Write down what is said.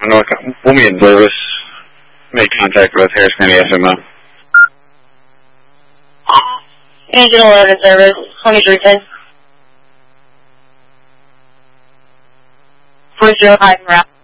Wilmington service. Make contact with Harris County FMO. Engine 11 service, 2310. 40 Hyden route.